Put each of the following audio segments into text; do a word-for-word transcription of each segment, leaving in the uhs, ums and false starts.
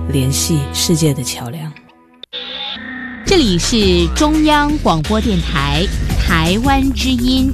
联系世界的桥梁。 这里是中央广播电台台湾之音。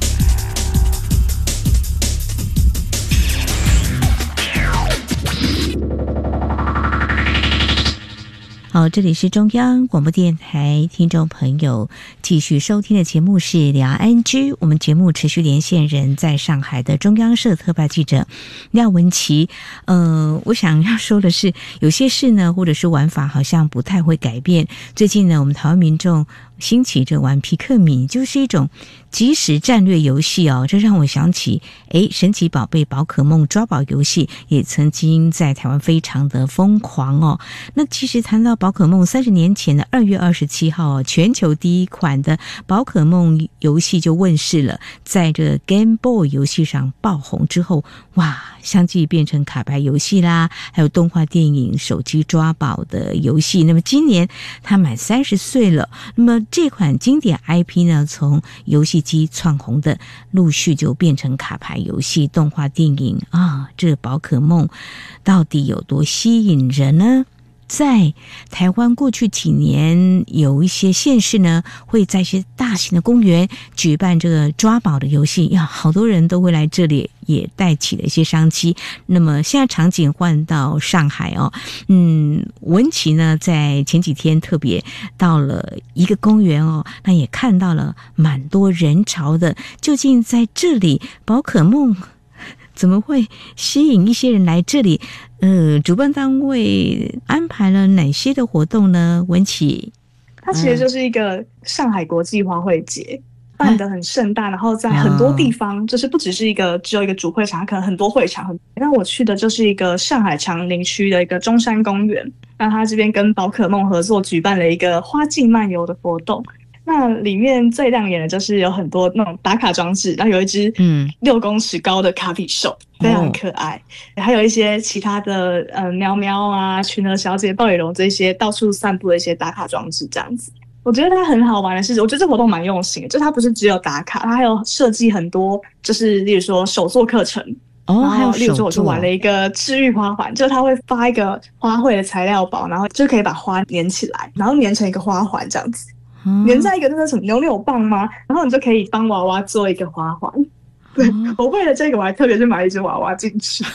好，这里是中央广播电台，听众朋友继续收听的节目是两岸 N G， 我们节目持续连线人在上海的中央社特派记者廖文琪。呃，我想要说的是，有些事呢，或者是玩法好像不太会改变。最近呢，我们台湾民众兴起着玩皮克米，就是一种即时战略游戏哦，这让我想起诶神奇宝贝宝可梦抓宝游戏也曾经在台湾非常的疯狂哦。那其实谈到宝可梦，三十年前的二月二十七号、哦、全球第一款的宝可梦游戏就问世了，在这 Game Boy 游戏上爆红之后，哇，相继变成卡牌游戏啦，还有动画电影、手机抓宝的游戏。那么今年他满三十岁了，那么这款经典 I P 呢，从游戏机窜红的，陆续就变成卡牌游戏、动画电影啊。这宝可梦到底有多吸引人呢？在台湾过去几年，有一些县市呢，会在一些大型的公园举办这个抓宝的游戏呀，好多人都会来这里，也带起了一些商机。那么现在场景换到上海哦，嗯，文琪呢在前几天特别到了一个公园哦，那也看到了蛮多人潮的。究竟在这里宝可梦怎么会吸引一些人来这里？呃，主办单位安排了哪些的活动呢？文琪， 它其实就是一个上海国际花卉节，办得很盛大，然后在很多地方，就是不只是一个只有一个主会场，可能很多会场。那我去的就是一个上海长宁区的一个中山公园，那他这边跟宝可梦合作举办了一个花径漫游的活动。那里面最亮眼的就是有很多那种打卡装置，然后有一只嗯六公尺高的卡比兽，非常可爱，哦、还有一些其他的呃喵喵啊、群儿小姐、暴野龙这些到处散步的一些打卡装置，这样子。我觉得它很好玩的是，我觉得这活动蛮用心的，就是它不是只有打卡，它还有设计很多，就是例如说手作课程。 哦，还有例如说我就玩了一个治愈花环，就是它会发一个花卉的材料包，然后就可以把花粘起来，然后粘成一个花环这样子。粘在一个那个什么扭扭棒吗？然后你就可以帮娃娃做一个花环。对，我为了这个我还特别去买一只娃娃进去，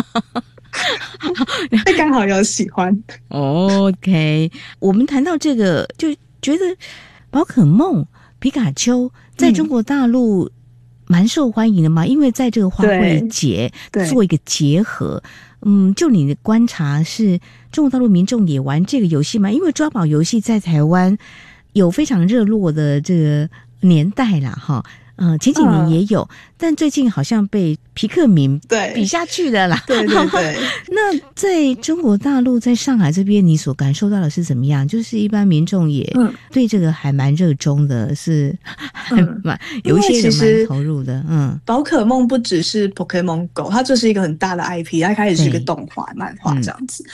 刚好有喜欢。 OK， 我们谈到这个就觉得宝可梦、皮卡丘在中国大陆蛮受欢迎的嘛，嗯、因为在这个花卉节做一个结合。嗯，就你的观察，是中国大陆民众也玩这个游戏吗？因为抓宝游戏在台湾有非常热络的这个年代啦，哈，呃，前几年也有，嗯、但最近好像被皮克敏比下去的啦。 对对对。 那在中国大陆，在上海这边，你所感受到的是怎么样？就是一般民众也对这个还蛮热衷的，是还蛮、嗯、有一些人蛮投入的。嗯， 宝可梦不只是 Pokemon Go， 它就是一个很大的 I P， 它开始是一个动画、漫画这样子。